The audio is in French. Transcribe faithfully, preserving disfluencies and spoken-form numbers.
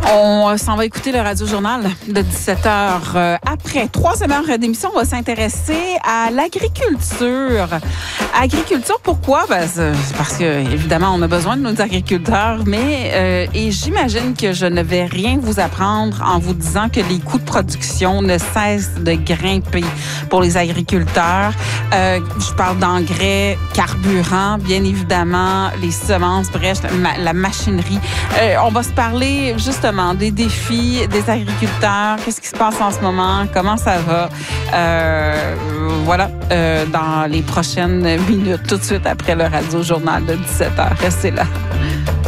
On s'en va écouter le Radio-Journal de dix-sept heures. Euh, après troisième heure d'émission, on va s'intéresser à l'agriculture. Agriculture, pourquoi? Ben, c'est parce que, évidemment, on a besoin de nos agriculteurs, mais euh, et j'imagine que je ne vais rien vous apprendre en vous disant que les coûts de production ne cessent de grimper pour les agriculteurs. Euh, je parle d'engrais, carburant, bien évidemment, les semences, bref, la, la machinerie. Euh, on va se parler justement des défis des agriculteurs, qu'est-ce qui se passe en ce moment, comment ça va. Euh, voilà, euh, dans les prochaines minutes, tout de suite après le Radio-Journal de dix-sept heures. Restez là.